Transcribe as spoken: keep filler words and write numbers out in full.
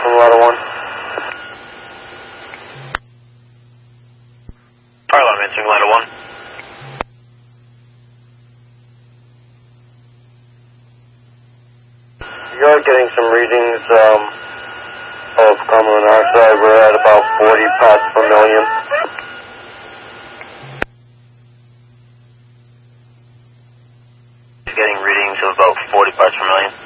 from Ladder one. Fire alarm answering Ladder one. We are getting some readings um, of carbon monoxide. We're at about forty parts per million. Getting readings of about forty parts per million.